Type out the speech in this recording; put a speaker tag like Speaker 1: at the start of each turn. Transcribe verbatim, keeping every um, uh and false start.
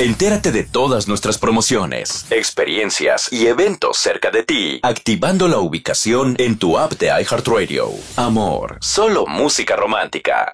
Speaker 1: Entérate de todas nuestras promociones, experiencias y eventos cerca de ti, activando la ubicación en tu app de iHeartRadio. Amor, solo música romántica.